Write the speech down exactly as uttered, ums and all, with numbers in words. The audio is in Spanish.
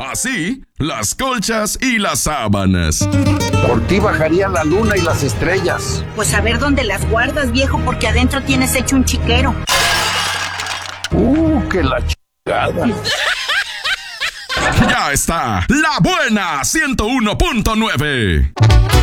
Así, las colchas y las sábanas. Por ti bajaría la luna y las estrellas. Pues a ver dónde las guardas, viejo, porque adentro tienes hecho un chiquero. Uh, que la chingada. Ya está, La Buena ciento uno punto nueve.